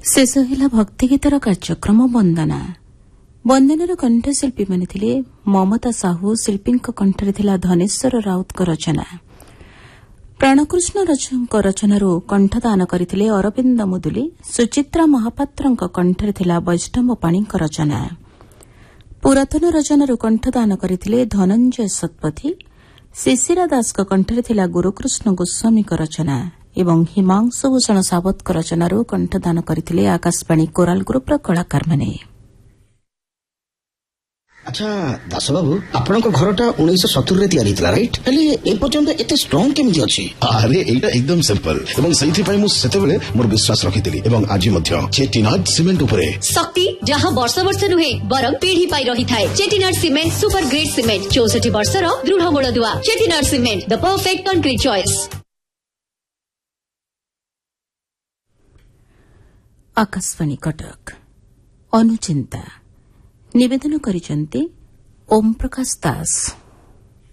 ଶେଷ ହେଲା ଭକ୍ତିଗୀତର କାର୍ଯ୍ୟକ୍ରମ ବନ୍ଦନା। ବନ୍ଦନାର କଣ୍ଠଶିଳ୍ପୀମାନେ ଥିଲେ ମମତା ସାହୁ, ଶିଳ୍ପୀଙ୍କ କଣ୍ଠରେ ଥିଲା ଧନେଶ୍ୱର ରାଉତଙ୍କ ରଚନା। ପ୍ରାଣକୃଷ୍ଣଙ୍କ ରଚନାରୁ କଣ୍ଠଦାନ କରିଥିଲେ ଅରବିନ୍ଦ ମୁଦୁଲି, ସୁଚିତ୍ରା ମହାପାତ୍ରଙ୍କ କଣ୍ଠରେ ଥିଲା ବୈଷ୍ଣବ ପାଣିଙ୍କ ରଚନା। ପୁରାତନ ରଚନାରୁ କଣ୍ଠଦାନ କରିଥିଲେ ଧନଞ୍ଜୟ ଶତପଥୀ, ଶିଶିରା ଦାସଙ୍କ କଣ୍ଠରେ ଥିଲା ଗୁରୁକୃଷ୍ଣ ଗୋସ୍ୱାମୀଙ୍କ ରଚନା ଏବଂ ହିମାଂଶୁ ଭୂଷଣ ସାବତଙ୍କ ରଚନାରୁ କଣ୍ଠଦାନ କରିଥିଲେ ଆକାଶବାଣୀ କୋରାଲ ଗ୍ରୁପ୍ର କଳାକାରମାନେ। আচ্ছা দাসবাবু, আপনার ঘরটা 1970 তৈরি হয়েছিল, রাইট? হলে এ পর্যন্ত এতে স্ট্রং কেমতি আছে? আরে এইটা একদম সিম্পল এবং সেইথিপাই মু সেতেবেলে মোর বিশ্বাস রখিଥିଲି এবং আজি মধ্য চেটিনাড সিমেন্ট উপরে শক্তি যাহা বর্ষ বর্ষ নুহে বরং পিঢ়ি পাই রহি থায়ে। Chettinad cement super grade cement 64 বর্ষর দৃঢ় মূলদুয়া। চেটিনাড সিমেন্ট দ perfect concrete choice. Akashvani Cuttack अनुचिंता निवेदन करिसेंती ओम प्रकाश दास।